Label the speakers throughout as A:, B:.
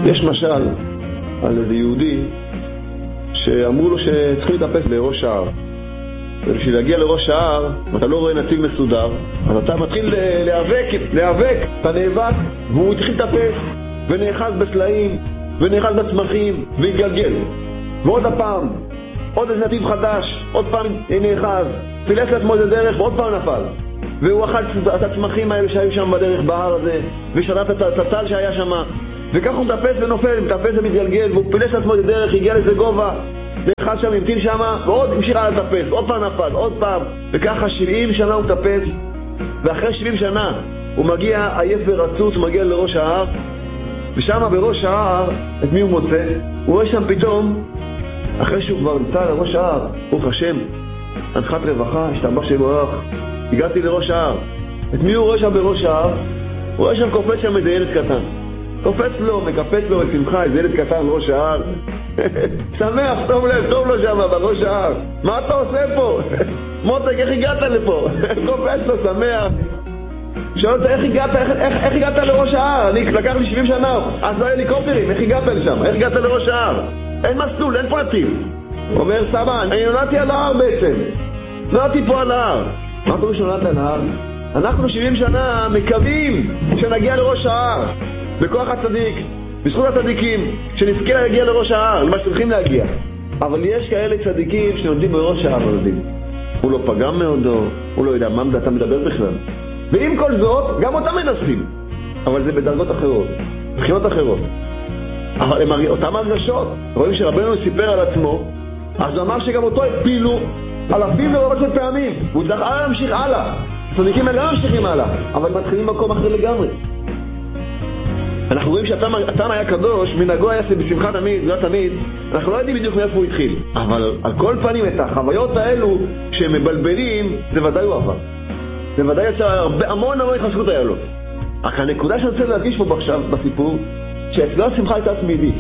A: יש משל על איזה יהודי שאמרו לו שצריכים לטפס לראש ההר, ובשביל להגיע לראש ההר אתה לא רואה נתיב מסודר, אז אתה מתחיל להיאבק, אתה נאבק, והוא התחיל לטפס ונאחז בסלעים ונאחז בצמחים והתגלגל, ועוד הפעם עוד איזה נתיב חדש, עוד פעם נאחז, פילס לעצמו איזה דרך ועוד פעם נפל, והוא אכל את הצמחים האלה שהיו שם בדרך בהר הזה, ושרת את הטל שהיה שם, וכך הוא מטפס ונופל, מטפס ומתגלגל, והוא פילס לעצמו איזה דרך, הגיע לאיזה גובה, נאחז שם, המתין שם, ועוד המשיך על לטפס, עוד פעם נפל, עוד פעם, וככה 70 שנה הוא מטפס, ואחרי 70 שנה הוא מגיע עייף ורצוץ, הוא מגיע לראש ההר, ושם בראש ההר, את מי הוא מוצא? הוא רואה שם פתאום, אחרי שהוא כבר נמצא לראש ההר, ברוך השם, הנחת רווחה, השתבח שברך, הגעתי לראש ההר. את מי הוא רואה שם בראש ההר? הוא רואה שם קופץ שם איזה ילד קטן. קופץ לו, מקפץ לו בשמחה, איזה ילד קטן בראש ההר. שמח, טוב לב, טוב לו שם בראש ההר. מה אתה עושה פה? מותק, איך הגעת לפה? קופץ לו, שמח. שואל אותה, איך הגעת לראש ההר? לקח לי 70 שנה, אז לא היה הליקופטרים, איך הגעת לשם? איך הגעת לראש ההר? אין מסלול, אין פרטים. אומר סבא, אני נולדתי על ההר בעצם. נולדתי פה על ההר. מה קורה שנולדת על ההר? אנחנו 70 שנה מקווים שנגיע לראש ההר. בכוח הצדיק, בזכות הצדיקים, שנזכה להגיע לראש ההר, למה שצריכים להגיע. אבל יש כאלה צדיקים שנולדים בראש ההר נולדים. הוא לא פגם מאודו, הוא לא יודע מה אתה מדבר בכלל. ועם כל זאת, גם אותם מנסים. אבל זה בדרגות אחרות, בחינות אחרות. אבל הם אותם הרגשות. רואים שרבנו סיפר על עצמו, אז הוא אמר שגם אותו הפילו אלפים ורבות של פעמים, והוא צריך להמשיך הלאה. הצדיקים האלה לא ממשיכים הלאה, אבל מתחילים מקום אחר לגמרי. אנחנו רואים שהטעם היה קדוש, מנהגו היה בשמחה תמיד, לא תמיד, אנחנו לא יודעים בדיוק מאיפה הוא התחיל. אבל על כל פנים את החוויות האלו שהם מבלבלים, זה ודאי הוא עבר. זה ודאי יצא המון התחשבות היה לו. אך הנקודה שאני רוצה להדגיש פה עכשיו בסיפור, שאצלו השמחה הייתה תמידית.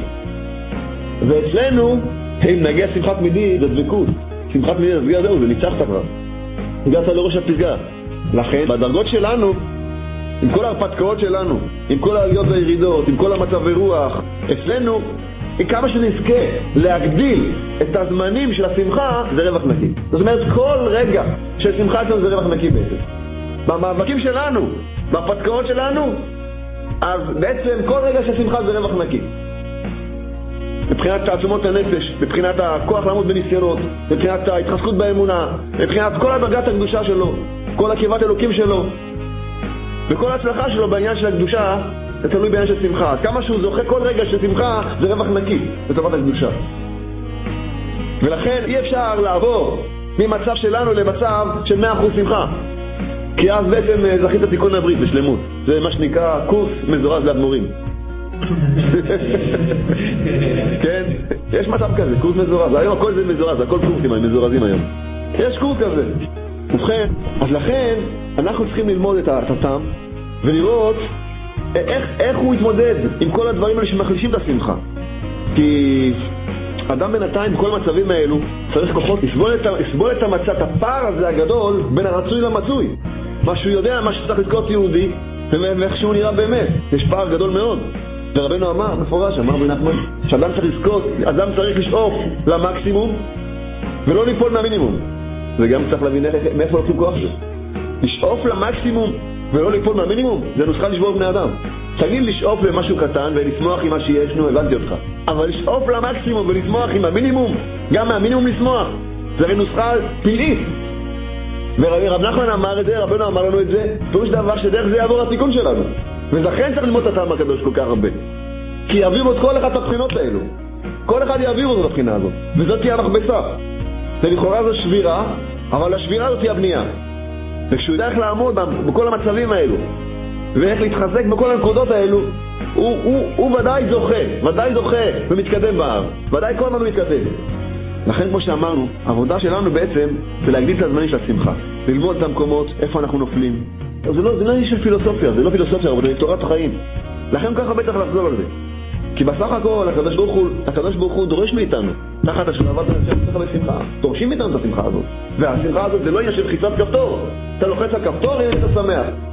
A: ואצלנו, אם נגיע שמחה תמידית, זה דבקות. שמחה תמידית, זהו, זה ניצחת כבר. הגעת לראש הפסגה. לכן, בדרגות שלנו, עם כל ההרפתקאות שלנו, עם כל העליות והירידות, עם כל המצבי רוח, אצלנו, כמה שנזכה להגדיל את הזמנים של השמחה, זה רווח נקי. זאת אומרת, כל רגע של שמחה אצלנו זה רווח נקי בעצם. במאבקים שלנו, בהרפתקאות שלנו, אז בעצם כל רגע של שמחה זה רווח נקי. מבחינת תעצומות הנפש, מבחינת הכוח לעמוד בניסיונות, מבחינת ההתחזקות באמונה, מבחינת כל הדרגת הקדושה שלו, כל הקרבת אלוקים שלו, וכל ההצלחה שלו בעניין של הקדושה, זה תלוי בעניין של שמחה. אז כמה שהוא זוכה כל רגע של שמחה, זה רווח נקי, לטובת הקדושה. ולכן אי אפשר לעבור ממצב שלנו למצב של 100% שמחה. כי אז בעצם זכית תיקון הברית בשלמות. זה מה שנקרא קורס מזורז לאדמו"רים. כן? יש מצב כזה, קורס מזורז. היום הכל זה מזורז, הכל קורסים מזורזים היום. יש קורס כזה. ובכן, אז לכן אנחנו צריכים ללמוד את הטעם ולראות איך הוא יתמודד עם כל הדברים האלה שמחלישים את השמחה. כי אדם בינתיים בכל המצבים האלו צריך כוחות לסבול את המצב, הפער הזה הגדול בין הרצוי למצוי. מה שהוא יודע, מה שצריך לזכות יהודי ואיך שהוא נראה באמת, יש פער גדול מאוד. ורבנו אמר, מפורש, אמר בן נחמן, שאדם צריך לזכות, אדם צריך לשאוף למקסימום ולא ליפול מהמינימום. וגם צריך להבין מאיפה לוקחים כוח זה. לשאוף למקסימום ולא ליפול מהמינימום, זה נוסחה לשבור בני אדם. תגיד לשאוף למשהו קטן ולשמוח עם מה שיש, נו, הבנתי אותך. אבל לשאוף למקסימום ולשמוח עם המינימום, גם מהמינימום לשמוח, זה הרי נוסחה פלאית. ורב נחמן אמר את זה, רבנו אמר לנו את זה, פירוש דבר שדרך זה יעבור התיקון שלנו. ולכן צריך ללמוד את הטעם הקדוש כל כך הרבה. כי יעבירו את כל אחד את הבחינות האלו. כל אחד יעבירו את הבחינה הזאת. וזאת תהיה המכבסה. ולכאורה זו שבירה, אבל השבירה הזאת תהיה הבנייה. וכשהוא יודע איך לעמוד בכל המצבים האלו, ואיך להתחזק בכל הנקודות האלו, הוא ודאי זוכה ומתקדם בהר. ודאי כל הזמן הוא מתקדם. לכן כמו שאמרנו, העבודה שלנו בעצם זה להגדיל את הזמנים של השמחה. ללמוד את המקומות, איפה אנחנו נופלים. זה לא עניין של פילוסופיה, זה לא פילוסופיה, אבל זה תורת החיים. לכן ככה בטח לחזור על זה. כי בסך הכל הקדוש ברוך הוא דורש מאיתנו תחת השלבת השמחה בשמחה. דורשים מאיתנו את השמחה הזאת. והשמחה הזאת זה לא עניין של חיצת כפתור. אתה לוחץ על כפתור, הנה אתה שמח.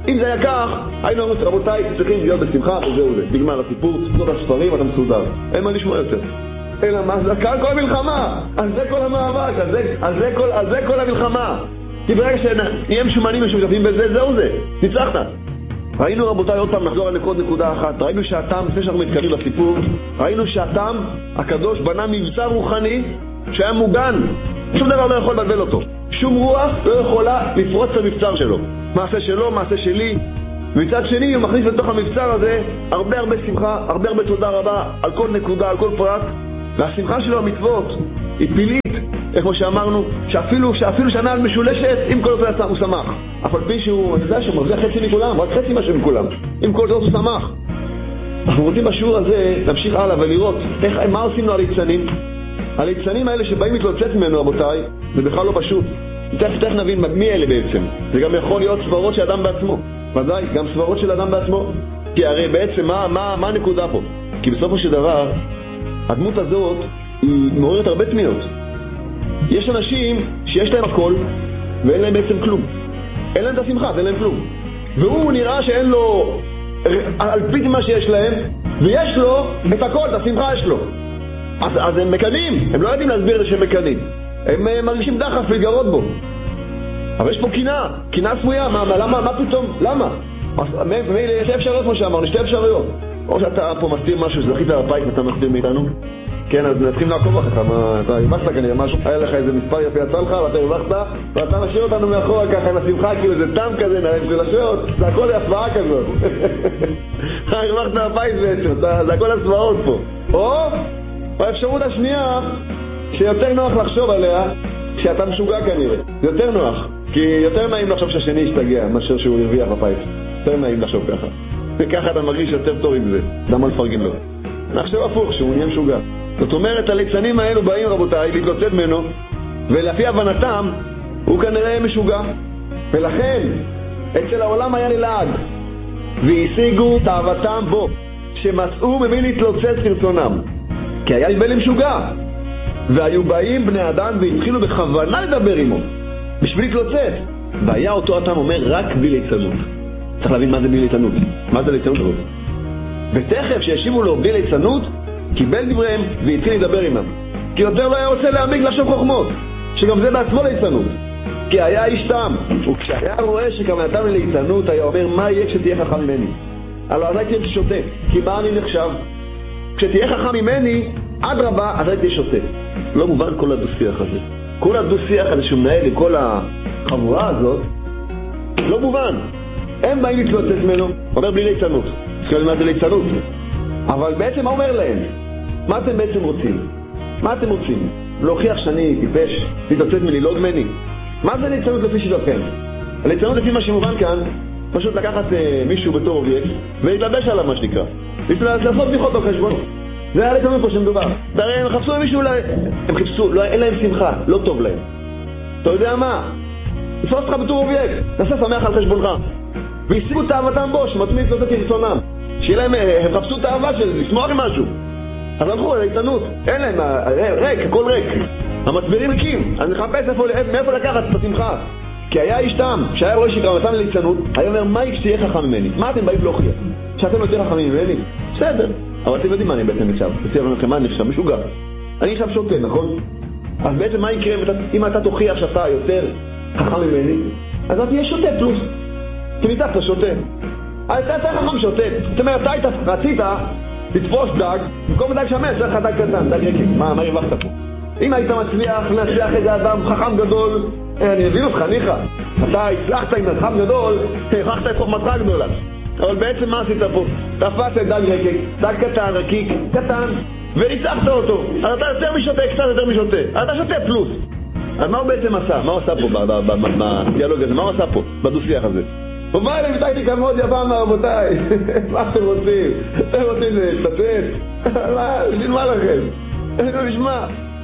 A: אם זה היה כך, היינו אומרים, רבותיי, צריכים להיות בשמחה, וזהו זה. נגמר הסיפור, זאת הספרים, אתה מסודר. אין מה לשמוע יותר. אלא מה? זה כל המלחמה. על זה כל המאבק, על זה כל המלחמה. כי ברגע שנהיה משומנים ומשותפים בזה, זהו זה. ניצחת. ראינו רבותיי, עוד פעם נחזור על נקודה אחת. ראינו שהטעם, לפני שאנחנו מתקרבים לסיפור, ראינו שהטעם הקדוש בנה מבצר רוחני שהיה מוגן. שום דבר לא יכול לבלבל אותו. שום רוח לא יכולה לפרוץ את המבצר שלו. מעשה שלו, מעשה שלי. מצד שני הוא מכניס לתוך המבצר הזה הרבה שמחה, הרבה תודה רבה על כל נקודה, על כל פרט. והשמחה שלו המצוות היא פילית, כמו שאמרנו, שאפילו שהנעל משולשת, עם כל זאת הוא שמח. אף על פי שהוא, אני יודע שהוא מרוויח חצי מכולם, רק חצי משהו מכולם. עם כל זאת הוא שמח. אנחנו רוצים בשיעור הזה להמשיך הלאה ולראות מה עושים לו הליצנים. הליצנים האלה שבאים להתלוצץ ממנו, רבותיי, זה בכלל לא פשוט. תכף נבין מי אלה בעצם. זה גם יכול להיות סברות של אדם בעצמו. ודאי, גם סברות של אדם בעצמו. כי הרי בעצם מה הנקודה פה? כי בסופו של דבר, הדמות הזאת היא מעוררת הרבה תמיהות. יש אנשים שיש להם הכל ואין להם בעצם כלום. אין להם את השמחה, אין להם כלום. והוא נראה שאין לו על פי מה שיש להם, ויש לו את הכל, את השמחה יש לו. אז הם מקנים, הם לא יודעים להסביר את שהם מקנים. הם מרגישים דחף להתגרות בו. אבל יש פה קנאה סמויה, מה פתאום? למה? יש שתי אפשרויות כמו שאמרנו, שתי אפשרויות. או שאתה פה מסתיר משהו שזכית על הפייק ואתה מסתיר מאיתנו. כן, אז נתחיל לעקוב אחריך, אתה הרווחת כנראה משהו, היה לך איזה מספר יפה יצא לך ואתה הרווחת, ואתה משאיר אותנו מאחורה ככה עם השמחה, כאילו זה תם כזה, נראים של השעות, זה הכל הסוואה כזאת. הרווחת הפייק בעצם, זה הכל הסוואות פה. או האפשרות השנייה, שיותר נוח לחשוב עליה, שאתה משוגע כנראה. זה יותר נוח, כי יותר נעים לחשוב שהשני ישתגע, מאשר שהוא הרוויח בפייק. יותר נעים לחשוב ככה. וככה אתה מרגיש יותר טוב עם זה, למה לפרגן לו? נחשב הפוך, שהוא נהיה משוגע. זאת אומרת, הליצנים האלו באים, רבותיי, להתלוצץ ממנו, ולפי הבנתם, הוא כנראה משוגע. ולכן, אצל העולם היה ללעג, והשיגו תאוותם בו, שמצאו ממי להתלוצץ כרצונם. כי היה נדמה לי משוגע. והיו באים בני אדם והתחילו בכוונה לדבר עמו, בשביל להתלוצץ. והיה אותו אדם אומר רק בלי ליצנות. צריך להבין מה זה בלי ליצנות. מה זה ליצנות הזאת? ותכף שישיבו לו בלי ליצנות, קיבל דבריהם והתחיל לדבר עמם. כי יותר לא היה רוצה להעמיק לחשוב חוכמות, שגם זה בעצמו ליצנות. כי היה איש טעם, וכשהיה רואה שכוונתם לליצנות, היה אומר, מה יהיה כשתהיה חכם ממני? הלוא אז הייתי שותה, כי מה אני נחשב? כשתהיה חכם ממני, עד רבה, אז הייתי שותה. לא מובן כל הדו-שיח הזה. כל הדו-שיח הזה שהוא מנהל לכל החבורה הזאת, לא מובן. הם באים להתלוצץ ממנו, אומר בלי ליצנות. תשאל מה זה ליצנות. אבל בעצם מה אומר להם? מה אתם בעצם רוצים? מה אתם רוצים? להוכיח שאני טיפש, להתלוצץ ממני, לא ממני. מה זה ליצנות לפי שיטתכם? הליצנות לפי מה שמובן כאן, פשוט לקחת מישהו בתור אובייקט ולהתלבש עליו מה שנקרא. לעשות בדיחות על חשבון. זה היה ליצנות פה שמדובר. הרי הם חפשו מישהו, הם חיפשו, אין להם שמחה, לא טוב להם. אתה יודע מה? תפוס אותך בתור אובייקט, תעשה שמח על חשבונך. והשיגו תאוותם בו, שמצאו להתלוצץ כרצונם. שיהיה להם, הם חפשו את האהבה של לשמוח עם משהו. אז הלכו על ליצנות, אין להם, ריק, הכל ריק. המצבירים ריקים, אז נחפש מאיפה לקחת את השמחה. כי היה איש טעם, שהיה רואה שכוונתם לליצנות, היה אומר, מה כשתהיה חכם ממני? מה אתם באים להוכיח? שאתם יותר חכמים ממני? בסדר, אבל אתם יודעים מה אני בעצם נחשב. תציע לכם מה אני נחשב, משוגע. אני נחשב שוטה, נכון? אז בעצם מה יקרה אם אתה תוכיח שאתה יותר חכם ממני? אז אתה תהיה שוטה פלוס. כי ניצחת שוטה. אתה חכם שוטה. זאת אומרת, אתה רצית לתפוס דג, במקום דג שמש, זה לך דג קטן, דג ריקי. מה הרווחת פה? אם היית מצליח להצליח איזה אדם חכם גדול, אני מבין אותך, ניחא. אתה הצלחת עם חכם גדול, הוכחת את חוכמתך הגדולה. אבל בעצם מה עשית פה? תפסת את דג ריקי, דג קטן, רקיק, קטן, וניצחת אותו. אז אתה יותר משוטה, קצת יותר משוטה. אתה שוטה פלוס. אז מה הוא בעצם עשה? מה הוא עשה פה בדיאלוג הזה? מה הוא עשה פה? בדו-שיח הזה? הוא בא אליי בטקטיקה מאוד יפה מהרבותיי. מה אתם רוצים? אתם רוצים להשתתף? בשביל מה לכם? נשמע,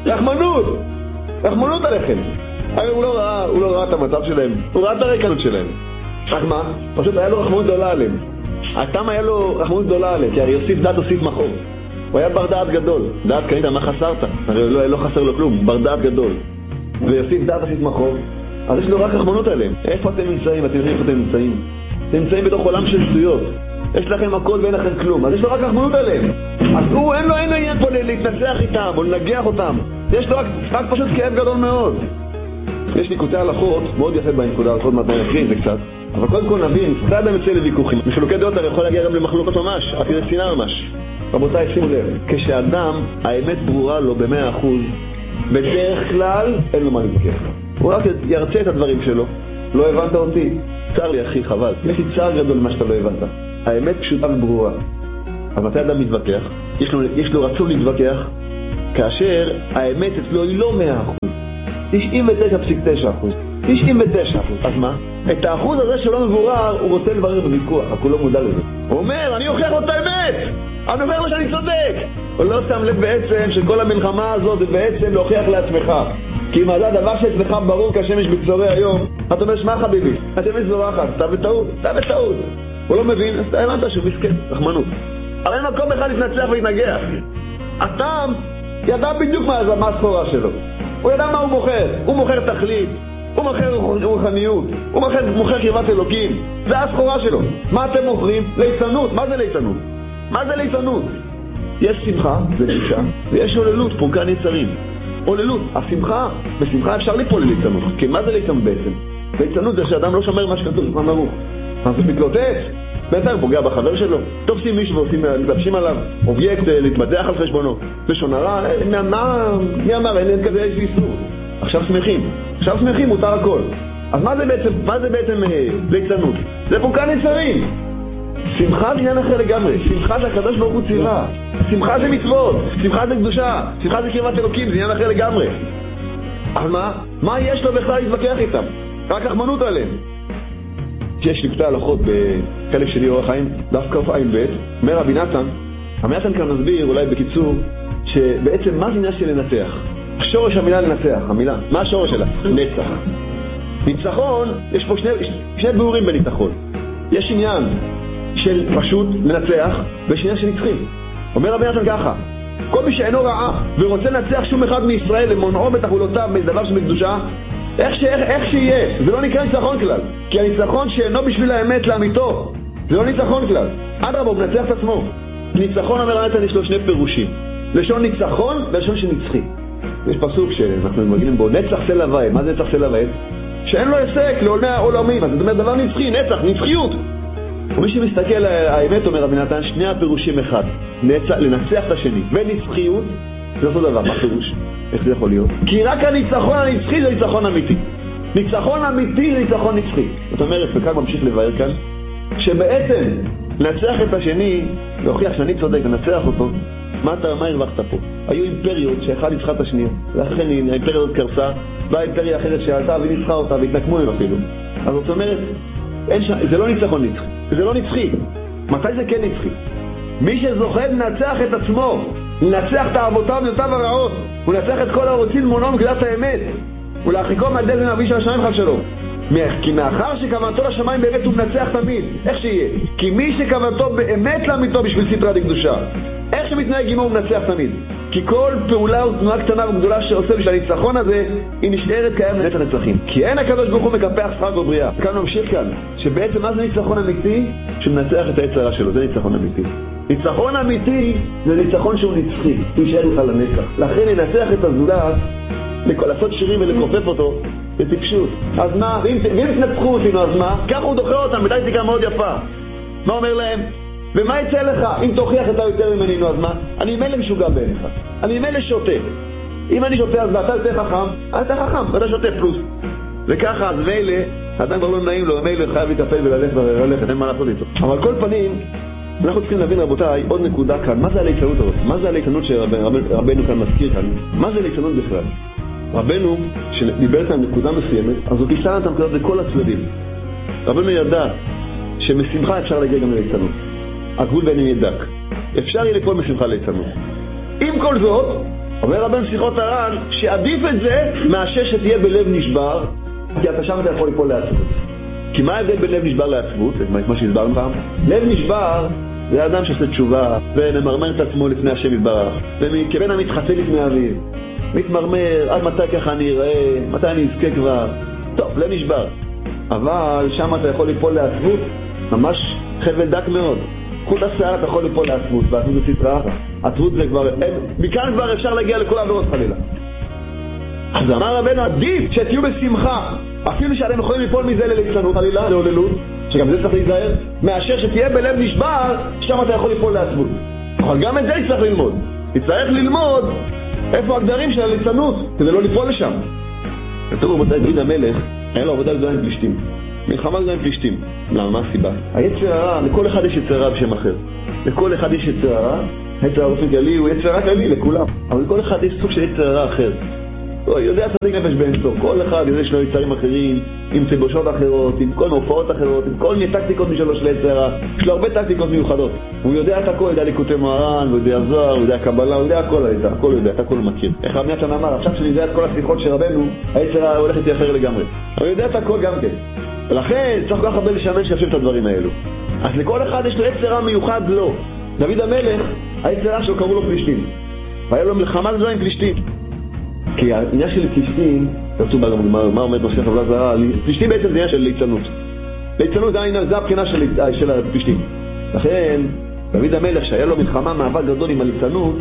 A: רחמנות עליכם. הרי הוא לא ראה את המצב שלהם, הוא ראה את הרקנות שלהם. רק מה? פשוט היה לו רחמנות גדולה עליהם. התם היה לו רחמנות גדולה עליהם, כי הרי יוסיף דעת הוסיף מחור. הוא היה בר דעת גדול. דעת קנית, מה חסרת? הרי לא חסר לו כלום, בר דעת גדול. ויוסיף דעת הוסיף מחור. אז יש לו רק רחמנות עליהם. איפה אתם נמצאים? אתם יודעים איפה אתם נמצאים? אתם נמצאים בתוך עולם של שטויות. יש לכם הכל ואין לכם כלום, אז יש לו רק רחמנות עליהם. אז אין לו עניין פה להתנצח איתם או לנגח אותם. יש לו רק פשוט כאב גדול מאוד. יש לי קוטעי הלכות מאוד יפה בנקודה, עוד מעט נקריא את זה קצת. אבל קודם כל נבין, קצת אמצא לוויכוחים. מחילוקי דעות הרי יכול להגיע גם למחלוקות ממש, עד כדי שנאה ממש. רבותיי, שימו לב, כשאדם האמת ברורה לו ב100%, בדרך כלל אין לו מה להתווכח. הוא רק ירצה את הדברים שלו. לא הבנת אותי? צר לי אחי, חבל. יש לי צער גדול מה שאתה לא הבנת. האמת פשוטה וברורה. אבל מתי אדם מתווכח? יש לו רצון להתווכח, כאשר האמת אצלו היא לא 100%. 99.9%. 99%. אז מה? את האחוז הזה שלא מבורר, הוא רוצה לברר בוויכוח, רק הוא לא מודע לזה. הוא אומר, אני אוכיח לו את האמת! אני אומר לו שאני צודק! הוא לא שם לב בעצם שכל המלחמה הזאת זה בעצם להוכיח לעצמך. כי אם זה הדבר שאצלך ברור כשמש בצהרי היום, אתה אומר, שמע חביבי, השמש זורחת, אתה בטעות. הוא לא מבין, אז אתה הבנת שהוא מסכן, רחמנות. אבל אין מקום אחד להתנצח ולהתנגח. הטעם ידע בדיוק מה הסחורה שלו. הוא ידע מה הוא מוכר. הוא מוכר תכלית, הוא מוכר רוחניות, הוא מוכר קרבת אלוקים. זה הסחורה שלו. מה אתם מוכרים? ליצנות. מה זה ליצנות? יש שמחה, זה בושה, ויש הוללות, פורקן יצרים. הוללות, בשמחה אפשר ליפול לליצנות. כי מה זה ליצנות בעצם? ליצנות זה שאדם לא שומר מה שכתוב, מה מרוך. אז הוא מתלוטט, בינתיים הוא פוגע בחבר שלו, תופסים מישהו ומתלבשים עליו, אובייקט להתמדח על חשבונו. לשון הרע, מי אמר, אין כזה יש איסור. עכשיו שמחים, מותר הכל. אז מה זה בעצם ליצנות? זה פורקן יצרים. שמחה זה עניין אחר לגמרי. שמחה זה הקדוש ברוך הוא צירה. שמחה זה מצוות, שמחה זה קדושה, שמחה זה קרבת אלוקים, זה עניין אחר לגמרי. אבל מה יש לו בכלל להתווכח איתם? רק רחמנות עליהם. שיש לי קטעי הלכות בחלק שלי אורח חיים, דף כ"ע-ב', אומר רבי נתן, המנתן כאן מסביר אולי בקיצור, שבעצם מה זה עניין של לנצח? שורש המילה לנצח, המילה, מה השורש שלה? נצח. ניצחון, יש פה שני ביאורים בניצחון. יש עניין של פשוט לנצח, ויש עניין של נצחים. אומר רבי נתן ככה, כל מי שאינו רעה ורוצה לנצח שום אחד מישראל למונעו בתחולותיו בדבר שבקדושה, איך שיהיה, זה לא נקרא ניצחון כלל. כי הניצחון שאינו בשביל האמת לאמיתו, זה לא ניצחון כלל. אדרבה, הוא מנצח את עצמו. ניצחון, אומר נתן, יש לו שני פירושים. לשון ניצחון ולשון של נצחי. יש פסוק שאנחנו מגיעים בו, נצח סלע ועד. מה זה נצח סלע ועד? שאין לו עסק לעולמי העולמים. אז זאת אומרת דבר נצחי, נצח, נצחיות. ומי שמסתכל על האמת, אומר רבי נתן, שני הפירושים אחד. לנצח את השני. ונצחיות, זה אותו דבר. מה פירוש? איך זה יכול להיות? כי רק הניצחון הנצחי זה ניצחון אמיתי. ניצחון אמיתי זה ניצחון נצחי. זאת אומרת, וכאן ממשיך לבאר כאן, שבעצם לנצח את השני, להוכיח שאני צודק, לנצח אותו, מה הרווחת פה? היו אימפריות שאחד ניצחה את השנייה, לכן האימפריה הזאת קרסה, באה אימפריה אחרת שעלתה וניצחה אותה והתנקמו הם אפילו. אז זאת אומרת, זה לא ניצחון נצחי, זה לא נצחי. מתי זה כן נצחי? מי שזוכה לנצח את עצמו, לנצח את אהבותיו ונותיו הרעות, הוא לנצח את כל הרוצים מונעו מגילת האמת, ולהרחיקו מהדלת מן אבי של השמיים חס שלום. כי מאחר שכוונתו לשמיים באמת הוא מנצח תמיד, איך שיהיה? כי מי שכוונתו באמת לאמיתו בשביל ספרה דקדושה, איך שמתנהג עמו הוא מנצח תמיד. כי כל פעולה ותנועה קטנה וגדולה שעושה בשביל הניצחון הזה, היא נשארת קיים לנצח נצחים. כי אין הקדוש ברוך הוא מקפח שכר ובריאה. כאן נמשיך כאן, שבעצם מה זה ניצחון אמיתי? שמנצח את היצרה שלו, זה ניצחון אמיתי. ניצחון אמיתי זה ניצחון שהוא נצחי, הוא יישאר לך לנצח. לכן לנצח את הזולת, לעשות שירים ולכופף אותו, זה טיפשות. אז מה? ואם תנצחו אותנו, אז מה? כך הוא דוחה אותם בטקטיקה מאוד יפה. מה אומר להם? ומה יצא לך? אם תוכיח אתה יותר ממנינו, אז מה? אני מלא משוגע בעיניך. אני מלא שותה. אם אני שותה, אז אתה יותר חכם, אתה חכם, ואתה שותה פלוס. וככה, אז מילא, אדם כבר לא נעים לו, מילא חייב להתאפל וללכת, אין מה לעשות איתו. אבל כל פנים, אנחנו צריכים להבין רבותיי, עוד נקודה כאן, מה זה הליצנות הזאת? מה זה הליצנות שרבנו כאן מזכיר כאן? מה זה הליצנות בכלל? רבנו, שדיבר כאן נקודה מסוימת, אז הוא גיסה את הנקודות לכל הצדדים. רבנו ידע שמשמחה אפשר להגיע גם לליצנות. הגבול ביניהם ידק. אפשר יהיה לכל משמחה ליצנות. עם כל זאת, אומר רבן שיחות הר"ן, שעדיף את זה מאשר שתהיה בלב נשבר, כי אתה שם אתה יכול ליפול לעצבות. כי מה ההבדל בין לב נשבר לעצבות? זה מה שהסברנו פעם. לב נשבר זה האדם שעושה תשובה וממרמר את עצמו לפני השם יתברך, וכבן המתחצה לפני אביו, מתמרמר עד מתי ככה אני אראה, מתי אני אזכה כבר. טוב, לב נשבר. אבל שם אתה יכול ליפול לעצבות ממש חבל דק מאוד. חוט השיער אתה יכול ליפול לעצמות, והעצמות זה סטרה. עצמות זה כבר, מכאן כבר אפשר להגיע לכל העבירות חלילה. אז אמר רבנו, עדיף שתהיו בשמחה, אפילו שאתם יכולים ליפול מזה לליצנות חלילה, להוללות, שגם זה צריך להיזהר, מאשר שתהיה בלב נשבר, שם אתה יכול ליפול לעצמות. אבל גם את זה צריך ללמוד. תצטרך ללמוד איפה הגדרים של הליצנות, כדי לא ליפול לשם. כתוב רבותיי, דוד המלך, היה לו עבודה גדולה עם פלישתים. מלחמה גדולה עם פלישתים. למה? מה הסיבה? היצר הרע, לכל אחד יש יצר רע בשם אחר. לכל אחד יש יצר רע, היצר הרע כללי הוא יצר רע כללי לכולם. אבל לכל אחד יש סוג של יצר רע אחר. יודע צדיק נפש באמצעו, כל אחד יש לו יצרים אחרים, עם תלבושות אחרות, עם כל מופעות אחרות, עם כל מיני טקטיקות משלו של יצר רע. יש לו הרבה טקטיקות מיוחדות. הוא יודע את הכל, יודע ליקוטי מוהר"ן, הוא יודע זוהר, הוא יודע קבלה, הוא יודע הכל, הכל יודע, את הכל הוא מכיר. איך רבי נתן אמר, עכשיו שאני יודע את כל השיחות של רבנו, היצר רע הולך איתי אחר לגמרי. הוא יודע את הכל גם כן. ולכן צריך כל כך הרבה לשמן שיפשיב את הדברים האלו. אז לכל אחד יש לו יצר רע מיוחד לו. דוד המלך, היצר רע שלו קראו לו פלישתים. והיה לו מלחמה גדולה עם פלישתים. כי העניין של פלישתים, תרצו מה עומד נושא חבלה זרה, פלישתים בעצם זה עניין של ליצנות. ליצנות זה הבחינה של הפלישתים. לכן, דוד המלך שהיה לו מלחמה מאבק גדול עם הליצנות,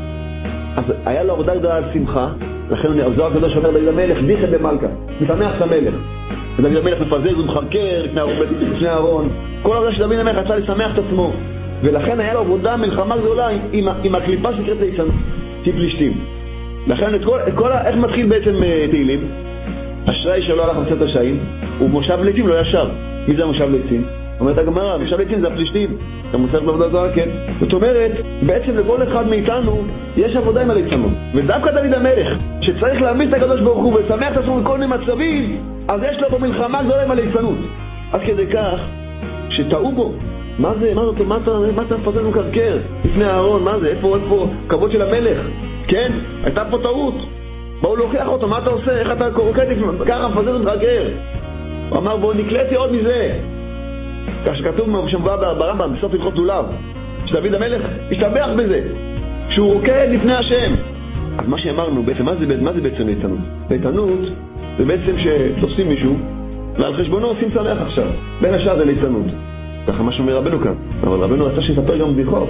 A: אז היה לו עבודה גדולה על שמחה, לכן הזוהר הקדוש אומר דוד המלך, דיחד במלכה, משמח את המלך. ודוד המלך מפזז ומחרקר לפני הארון. כל העבודה של דוד המלך רצה לשמח את עצמו. ולכן היה לו עבודה מלחמה גדולה עם הקליפה שנקראת ליצנות, פלישתים. לכן איך מתחיל בעצם תהילים? אשראי שלא הלך מצאת השעים, הוא מושב ליצים לא ישר. מי זה מושב ליצים? אומרת הגמרא, מושב ליצים זה הפלישתים. אתה מוסף בעבודה זרה, כן. זאת אומרת, בעצם לכל אחד מאיתנו יש עבודה עם הליצנות. ודווקא דוד המלך, שצריך להאמין את הקדוש ברוך הוא ולשמח את עצמו בכל מיני מצבים, אז יש לו פה מלחמה גדולה עם הליצנות. עד כדי כך שטעו בו. מה זה? מה אתה מפזז ומקרקר לפני הארון? מה זה? איפה כבוד של המלך? כן, הייתה פה טעות. בואו להוכיח אותו, מה אתה עושה? איך אתה קורקט ככה מפזז ומקרקר? הוא אמר, בואו נקלטי עוד מזה. כך שכתוב שמבואה ברמב"ם, בסוף הלכות לולב, שדוד המלך השתבח בזה, שהוא רוקד לפני השם. אז מה שאמרנו, בעצם, מה זה בעצם ליצנות? ליצנות זה בעצם שתופסים מישהו, ועל חשבונו עושים שמח עכשיו. בין השאר זה ליצנות. ככה מה שאומר רבנו כאן. אבל רבנו רצה שיספר גם בדיחות.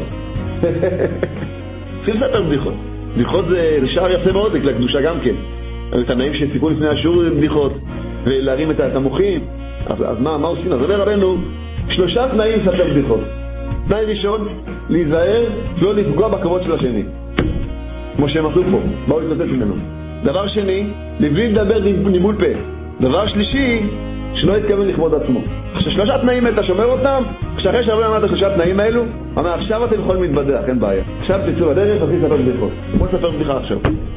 A: צריכים לספר בדיחות. בדיחות זה לשער יפה מאוד, לקדושה גם כן. את הנאים שסיפרו לפני השיעור בדיחות, ולהרים את המוחים. אז מה עושים? אז אומר רבנו, 3 תנאים לספר בדיחות. תנאי ראשון, להיזהר, לא לפגוע בכבוד של השני. כמו שהם עשו פה, באו להתנצל ממנו. דבר שני, לבלי לדבר ניבול פה. דבר שלישי, שלא יתכוון לכבוד עצמו. עכשיו 3 תנאים אתה שומר אותם, כשאחרי שהרבנו אמר את 3 תנאים האלו, אמר עכשיו אתם יכולים להתבדח, אין בעיה. עכשיו תצאו בדרך, תתחיל לספר בדיחות. בוא נספר בדיחה עכשיו.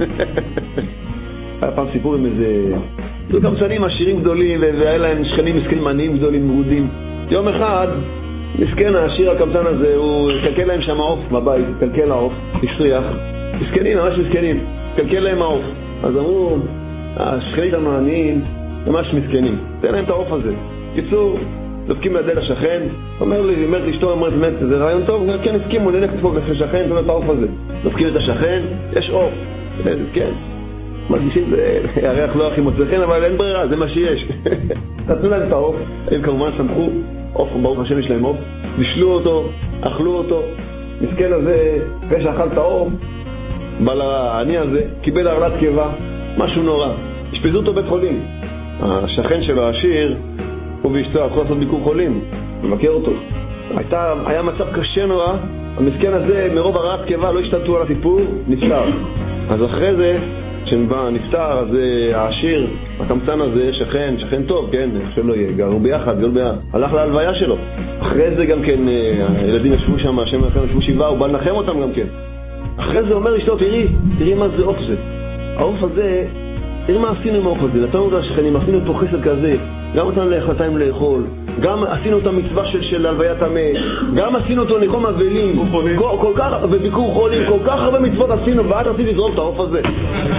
A: היה פעם סיפור עם איזה... זו גם שנים עשירים גדולים, והיה להם שכנים מסכנים עניים גדולים מרודים. יום אחד, מסכן העשיר הקמצן הזה, הוא קלקל להם שם העוף בבית, קלקל העוף, הסריח. מסכנים, ממש מסכנים, קלקל להם העוף. אז אמרו, השכנים שלנו העניים, ממש מסכנים, תן להם את העוף הזה. קיצור, דופקים לידי לשכן, אומרת לאשתו, אומרת, זה רעיון טוב? כן, הסכימו, נלך לדפוק לשכן, תן לו את העוף הזה. דופקים את השכן, יש עוף. כן. מרגישים, הריח לא הכי מוצא חן, אבל אין ברירה, זה מה שיש. נתנו להם את העוף, הם כמובן שמחו, עוף, ברוך השם יש להם עוף, בישלו אותו, אכלו אותו, מסכן הזה, אחרי שאכל את העוף, בעל העני הזה, קיבל הרעלת קיבה, משהו נורא, השפזו אותו בית חולים. השכן שלו, העשיר, הוא ואשתו הלכו לעשות ביקור חולים, לבקר אותו. היה מצב קשה נורא, המסכן הזה מרוב הרעלת קיבה לא השתלטו על הסיפור, נפטר. אז אחרי זה, כשנבא נפטר, אז העשיר, הקמצן הזה, שכן טוב, כן, שלא יהיה, גרו ביחד, הלך להלוויה שלו. אחרי זה גם כן, הילדים ישבו שם, השם לכם ישבו 7, הוא בא לנחם אותם גם כן. אחרי זה אומר אשתו, תראי מה זה עוף זה. העוף הזה, תראי מה עשינו עם העוף הזה, נתנו לשכנים, עשינו פה חסד כזה, גם נתנו להחלטיים לאכול, גם עשינו את המצווה של הלוויית המת, גם עשינו אותו ניחום אבלים, כל כך, וביקור חולים, כל כך הרבה מצוות עשינו, ואת רציתי לזרוק את העוף הזה.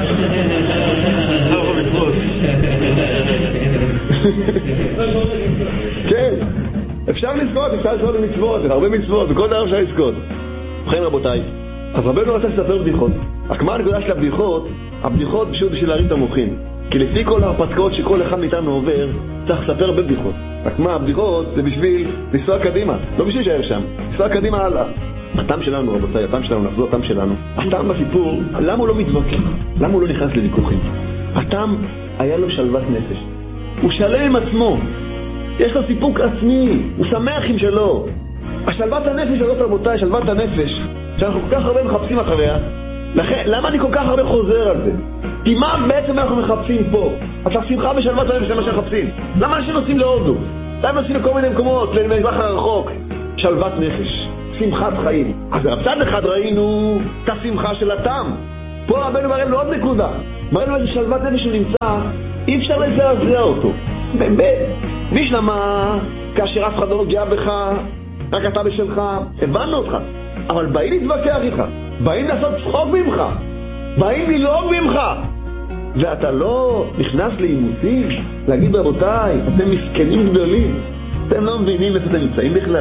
A: כן, אפשר לזכות במצוות, הרבה מצוות, וכל דבר אפשר לזכות. ובכן רבותיי, אז רבנו רצה לספר בדיחות. רק מה הנקודה של הבדיחות? הבדיחות פשוט בשביל להרים את המוחים. כי לפי כל ההרפתקאות שכל אחד מאיתנו עובר, צריך לספר הרבה בדיחות. רק מה, הבדיחות זה בשביל לנסוע קדימה, לא בשביל להישאר שם, לנסוע קדימה הלאה. הטעם שלנו, רבותיי, הטעם שלנו, נחזור הטעם שלנו. הטעם בסיפור, למה הוא לא מתווכח? למה הוא לא נכנס לוויכוחים? הטעם היה לו שלוות נפש. הוא שלם עם עצמו. יש לו סיפוק עצמי, הוא שמח עם שלו. השלוות הנפש הזאת, רבותיי, שלוות הנפש, שאנחנו כל כך הרבה מחפשים אחריה, לכן, למה אני כל כך הרבה חוזר על זה? כי מה בעצם אנחנו מחפשים פה? אתה שמחה בשלוות הנפש, זה מה שאנחנו מחפשים. למה אנשים נוסעים להודו? למה נוסעים לכל מיני מקומות, למזרח הרחוק? שלוות נפש, שמחת חיים. אז בצד אחד ראינו את השמחה של הטעם. פה רבנו מראה לו עוד נקודה. מראה לו איזה שלוות נפש שהוא נמצא, אי אפשר לזעזע אותו. באמת, משלמה, כאשר אף אחד לא נוגע בך, רק אתה בשלך, הבנו אותך. אבל באים להתווכח איתך, באים לעשות צחוק ממך, באים ללעוג ממך, ואתה לא נכנס לאימותים, להגיד רבותיי, אתם מסכנים גדולים, אתם לא מבינים איפה אתם נמצאים בכלל.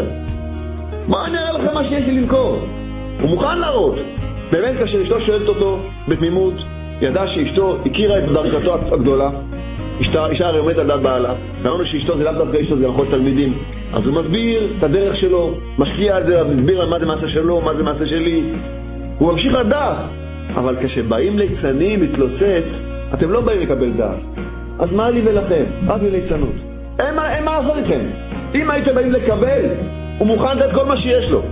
A: מה אני אראה לכם מה שיש לי למכור? הוא מוכן להראות. באמת כאשר אשתו שואלת אותו בתמימות, ידע שאשתו הכירה את דרכתו הגדולה, אישה הרי עומדת על דעת בעלה, ואמרנו שאשתו זה לאו דווקא אשתו, זה יכול תלמידים. אז הוא מסביר את הדרך שלו, משקיע על זה, מסביר מה זה מעשה שלו, מה זה מעשה שלי. הוא ממשיך לדעת, אבל כשבאים ליצנים להתלוצץ, אתם לא באים לקבל דעת. אז מה לי ולכם? רק לליצנות. אין מה לעשות איתכם. אם הייתם באים לקבל, הוא מוכן לתת כל מה שיש לו.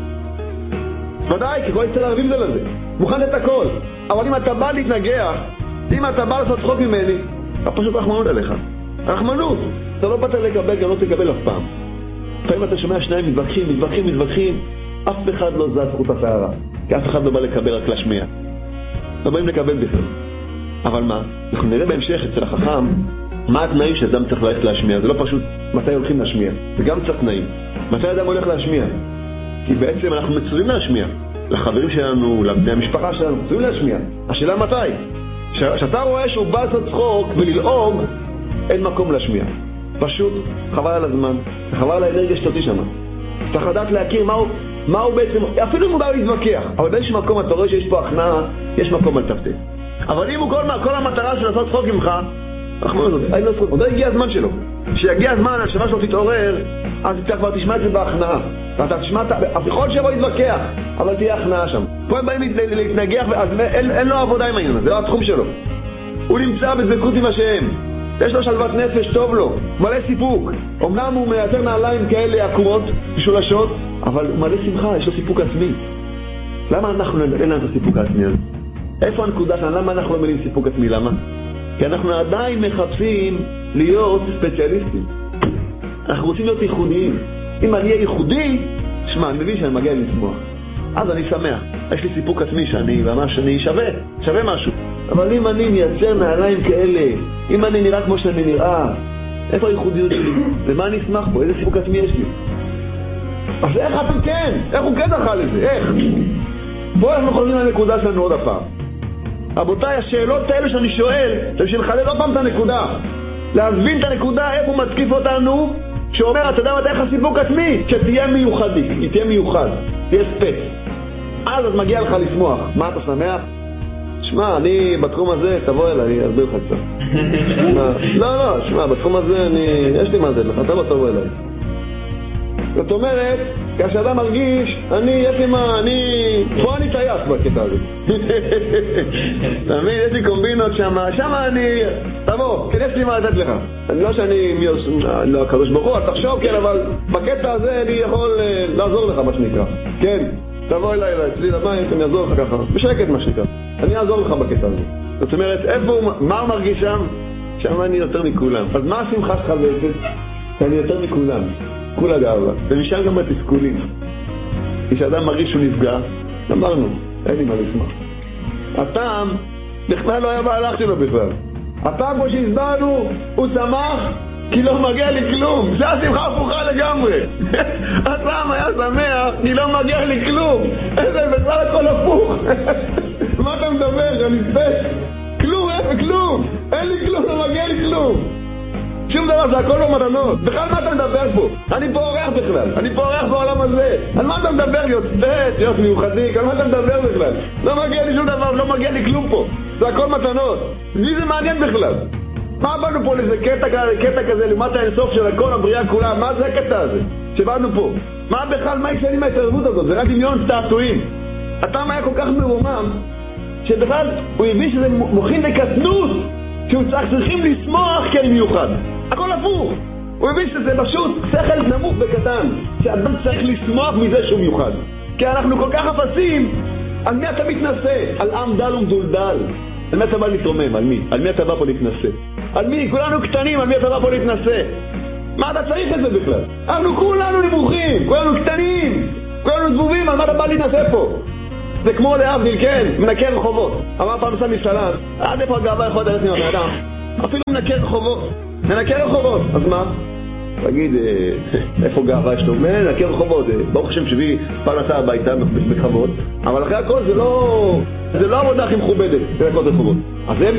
A: ודאי, כי כל אצל הערבים זה לזה. מוכן לתת הכל. אבל אם אתה בא להתנגח, אם אתה בא לעשות צחוק ממני, אתה פשוט רחמנות עליך. רחמנות. אתה לא באת לקבל, גם לא תקבל אף פעם. לפעמים אתה שומע שניים מתווכחים, אף אחד לא זז חוט השערה. כי אף אחד לא בא לקבל, רק להשמיע. לא באים לקבל בכלל. אבל מה? אנחנו נראה בהמשך אצל החכם, מה התנאים שאדם צריך ללכת להשמיע. זה לא פשוט מתי הולכים להשמיע. זה גם צריך תנאים. מתי אדם הולך להשמיע? כי בעצם אנחנו מצווים להשמיע. לחברים שלנו, לבני המשפחה שלנו, מצווים להשמיע. השאלה מתי? כשאתה רואה שהוא בא לעשות צחוק וללעוג, אין מקום להשמיע. פשוט חבל על הזמן, חבל על האנרגיה שתוציא שם. צריך לדעת להכיר מה הוא בעצם, אפילו אם הוא בא להתווכח, אבל באיזשהו מקום אתה רואה שיש פה הכנעה, יש מקום על תפתף. אבל אם הוא כל המטרה של לעשות צחוק ממך, עוד לא הגיע הזמן שלו. כשיגיע הזמן, השמה שלו תתעורר, אז אתה כבר תשמע את זה בהכנעה. ואתה תשמע, יכול שבוא להתווכח, אבל תהיה הכנעה שם. פה הם באים להתנגח, אז אין לו עבודה עם העניין, זה לא התחום שלו. הוא נמצא בדבקות עם השם. יש לו שלוות נפש, טוב לו, מלא סיפוק. אמנם הוא מייצר נעליים כאלה עקומות, משולשות, אבל הוא מלא שמחה, יש לו סיפוק עצמי. למה אנחנו אין לנו את הסיפוק העצמי הזה? איפה הנקודה שלנו? למה אנחנו לא מבינים סיפוק עצמי? למה? כי אנחנו עדיין מחפשים להיות ספציאליסטים. אנחנו רוצים להיות ייחודיים. אם אני אהיה ייחודי, שמע, אני מבין שאני מגיע לשמוח. אז אני שמח. יש לי סיפוק עצמי שאני ממש שווה משהו. אבל אם אני מייצר נעליים כאלה, אם אני נראה כמו שאני נראה, איפה הייחודיות שלי? ומה אני אשמח פה? איזה סיפוק עצמי יש לי? אז איך אתם כן? איך הוא כן דחה לזה? איך? פה אנחנו חוזרים לנקודה שלנו עוד הפעם. רבותיי, השאלות האלה שאני שואל, זה בשביל לחדד עוד פעם את הנקודה. להבין את הנקודה, איפה הוא מתקיף אותנו, שאומר, אתה יודע מה, איך הסיפוק עצמי? שתהיה מיוחדי, היא תהיה מיוחד, תהיה ספץ. אז מגיע לך לשמוח. מה אתה שמח? שמע, אני בתחום הזה, תבוא אליי, אני אסביר לך קצת. לא, שמע, בתחום הזה יש לי מה זה לך, אתה לא תבוא אליי. זאת אומרת, כשאדם מרגיש, יש לי מה, פה אני טייס בקטע הזה. תמיד, יש לי קומבינות שם אני, תבוא, כן, יש לי מה לתת לך. לא שאני, לא הקדוש ברוך הוא, תחשוב, כן, אבל בקטע הזה אני יכול לעזור לך, מה שנקרא. כן, תבוא אליי, אצלי לבית, אני אעזור לך ככה, בשקט מה שנקרא. אני אעזור לך בקטע הזה. זאת אומרת, מה הוא מרגיש שם? שם אני יותר מכולם. אז מה השמחה שלך בעצם? אני יותר מכולם. כולה גאווה. ומשם גם בתסכולים. כשאדם מרגיש שהוא נפגע, אמרנו, אין לי מה לשמח. הטעם, בכלל לא היה מהלך שלו בכלל. הטעם כמו שהסברנו, הוא שמח, כי לא מגיע לי כלום. זה השמחה הפוכה לגמרי. הטעם היה שמח, כי לא מגיע לי כלום. איזה בכלל הכל הפוך. מה אתה מדבר? שאני ספק? כלום, כלום. אין לי כלום, לא מגיע לי כלום. שום דבר, זה הכל לא מתנות. בכלל מה אתה מדבר פה? אני פה אורח בכלל. אני פה אורח בעולם הזה. על מה אתה מדבר? להיות ספק, להיות מיוחדי. על מה אתה מדבר בכלל? לא מגיע לי שום דבר, לא מגיע לי כלום פה. זה הכל מתנות. מי זה מעניין בכלל? מה באנו פה לזה קטע כזה למטה האינסוף של כל הבריאה כולה? מה זה הקטע הזה שבאנו פה? מה בכלל, מה יקשנים מההתערבות הזאת? זה רק דמיון תעתועים. הטעם היה כל כך מרומם שבכלל הוא הבין שזה מוכין לקטנות, שהוא צריכים לשמוח כאל מיוחד. הכל הפוך. הוא הבין שזה פשוט שכל נמוך וקטן, שאדם צריך לשמוח מזה שהוא מיוחד. כי אנחנו כל כך אפסים. על מי אתה מתנשא? על עם דל ומדולדל. על מי אתה בא להתרומם? על מי? על מי אתה בא פה להתנשא? על מי? כולנו קטנים, על מי אתה בא פה להתנשא? מה אתה צריך את זה בכלל? אנחנו כולנו נמוכים, כולנו קטנים, כולנו דבובים, על מה אתה בא להתנשא פה? זה כמו להבדיל, כן, מנקה רחובות. אמר פעם סמי סלאם, עד איפה הגאווה יכולה ללכת ממך האדם? אפילו מנקה רחובות. מנקה רחובות, אז מה? תגיד, איפה גאווה יש לו? מנקה רחובות, ברוך השם שביא פרנסה הביתה בכבוד, אבל אחרי הכל זה לא עבודה הכי מכובדת, זה לנקות רחובות. אז הם